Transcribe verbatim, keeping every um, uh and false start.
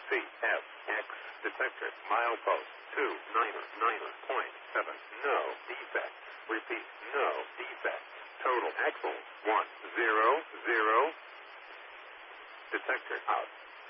C F X detector milepost two niner niner point seven. No defect. Repeat, no defect. Total axle one zero zero. Detector out.